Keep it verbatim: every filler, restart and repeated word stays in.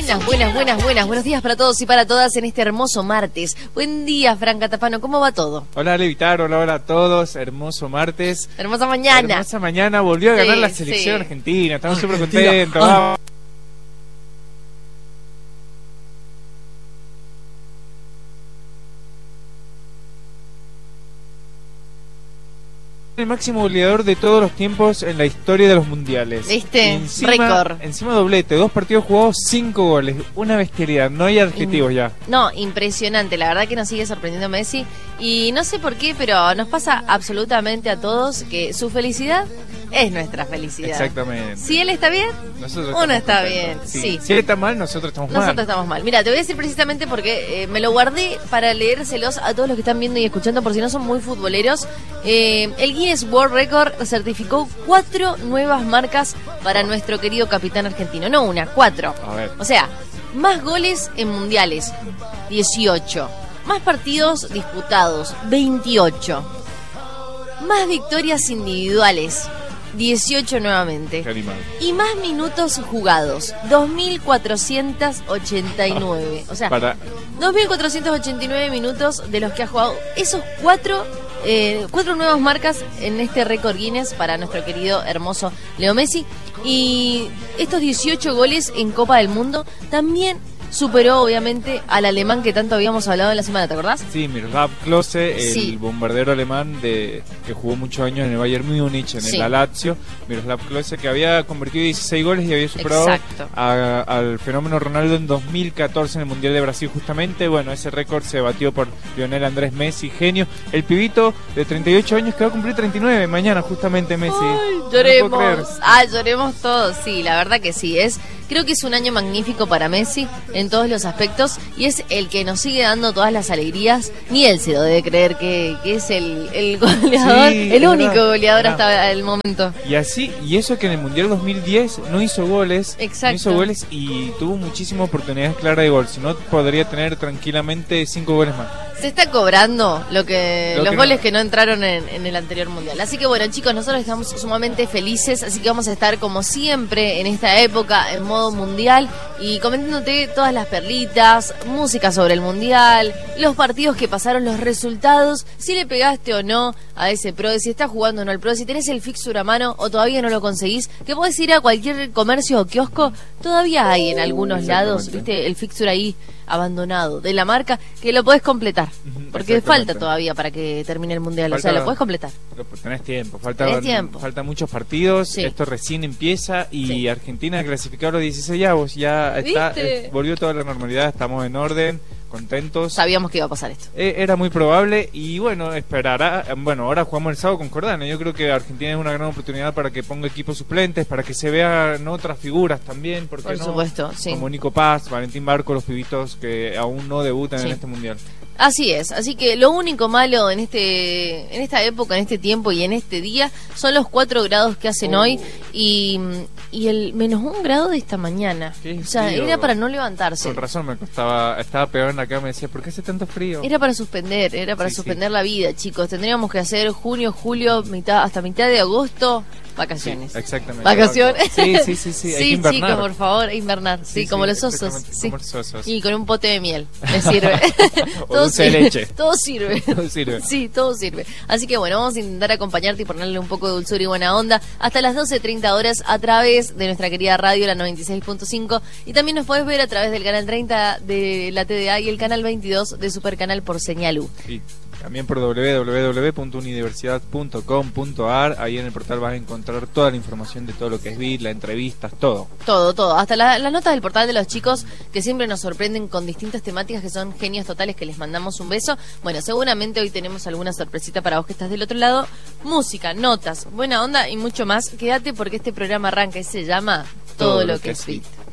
Buenas, buenas, buenas, buenas. Buenos días para todos y para todas en este hermoso martes. Buen día, Fran Catapano. ¿Cómo va todo? Hola, Levitar. Hola, hola a todos. Hermoso martes. Hermosa mañana. Hermosa mañana. Volvió a ganar sí, la selección sí. argentina. Estamos súper contentos. Vamos. El máximo goleador de todos los tiempos en la historia de los mundiales. ¿Viste? Encima, récord. Encima doblete, dos partidos jugados, cinco goles. Una bestialidad, no hay adjetivos In, ya. No, impresionante. La verdad que nos sigue sorprendiendo Messi. Y no sé por qué, pero nos pasa absolutamente a todos que su felicidad es nuestra felicidad. Exactamente. Si él está bien, nosotros uno está contentos. bien. Sí. Sí. Si él está mal, nosotros estamos nosotros mal. Nosotros estamos mal. Mira, te voy a decir precisamente porque eh, me lo guardé para leérselos a todos los que están viendo y escuchando, por si no son muy futboleros. Eh, el Guinness World Record certificó cuatro nuevas marcas para nuestro querido capitán argentino. No una, cuatro. A ver. O sea, más goles en mundiales, dieciocho. Más partidos disputados, veintiocho. Más victorias individuales, dieciocho nuevamente. Qué animal. Y más minutos jugados, dos mil cuatrocientos ochenta y nueve. O sea, Para... dos mil cuatrocientos ochenta y nueve minutos de los que ha jugado. Esos cuatro, eh, cuatro nuevas marcas en este récord Guinness para nuestro querido, hermoso Leo Messi. Y estos dieciocho goles en Copa del Mundo también superó obviamente al alemán que tanto habíamos hablado en la semana, ¿te acordás? Sí, Miroslav Klose, el sí. bombardero alemán de que jugó muchos años en el Bayern Múnich, en sí. el Lazio. Miroslav Klose, que había convertido dieciséis goles y había superado a, al fenómeno Ronaldo en dos mil catorce en el Mundial de Brasil justamente. Bueno, ese récord se batió por Lionel Andrés Messi, genio. El pibito de treinta y ocho años que va a cumplir treinta y nueve mañana justamente Messi. Ay, lloremos. No ah, lloremos todos. Sí, la verdad que sí. Es, creo que es un año magnífico para Messi en todos los aspectos y es el que nos sigue dando todas las alegrías. Ni él se lo debe creer que, que es el, el goleador, sí, el único verdad. goleador verdad. hasta el momento. Y así, y eso que en el Mundial dos mil diez no hizo goles, Exacto. no hizo goles y tuvo muchísimas oportunidades claras de gol, si no podría tener tranquilamente cinco goles más. Se está cobrando lo que lo los que goles no. que no entraron en, en el anterior mundial. Así que bueno, chicos, nosotros estamos sumamente felices, así que vamos a estar como siempre en esta época en modo mundial y comentándote todas las perlitas, música sobre el mundial, los partidos que pasaron, los resultados, si le pegaste o no a ese pro, si estás jugando o no al pro, si tenés el fixture a mano o todavía no lo conseguís, que podés ir a cualquier comercio o kiosco, todavía hay en algunos lados, viste, el fixture ahí abandonado de la marca que lo podés completar porque falta todavía para que termine el mundial, falta, o sea, lo podés completar. Tenés tiempo, falta, tenés tiempo. falta muchos partidos, sí. Esto recién empieza y sí. Argentina clasificó a los dieciséisavos, ya está, eh, volvió toda la normalidad, estamos en orden, contentos. Sabíamos que iba a pasar esto. Eh, era muy probable y bueno, esperará. Bueno, ahora jugamos el sábado con Jordania. Yo creo que Argentina es una gran oportunidad para que ponga equipos suplentes, para que se vean otras figuras también. Porque Por no, supuesto, sí. Como Nico Paz, Valentín Barco, los pibitos que aún no debutan sí. en este mundial. Así es, así que lo único malo en este en esta época, en este tiempo y en este día son los cuatro grados que hacen oh. hoy y, y el menos un grado de esta mañana. Qué o sea, frío. Era para no levantarse. Con razón me costaba, estaba pegado en la cama y me decía, ¿por qué hace tanto frío? Era para suspender, era para sí, suspender sí. la vida, chicos. Tendríamos que hacer junio, julio, mitad hasta mitad de agosto. Vacaciones. Sí, exactamente. Vacaciones. Sí, sí, sí, sí. Hay sí, que invernar. chicos, por favor, invernar. Sí, sí como sí, los osos. Sí. Como los osos. Y con un pote de miel. Me sirve. O dulce de leche. Todo sirve. Todo sirve. Sí, todo sirve. Así que bueno, vamos a intentar acompañarte y ponerle un poco de dulzura y buena onda hasta las doce treinta horas a través de nuestra querida radio, la noventa y seis punto cinco. Y también nos podés ver a través del canal treinta de la T D A y el canal veintidós de Supercanal por Señal U. Sí. También por doble u doble u doble u punto universidad punto com punto a r. Ahí en el portal vas a encontrar toda la información de todo lo que es B I D, las entrevistas, todo. Todo, todo. Hasta la, las notas del portal de los chicos que siempre nos sorprenden con distintas temáticas que son genios totales, que les mandamos un beso. Bueno, seguramente hoy tenemos alguna sorpresita para vos que estás del otro lado. Música, notas, buena onda y mucho más. Quédate porque este programa arranca y se llama Todo, todo lo que, que es B I D.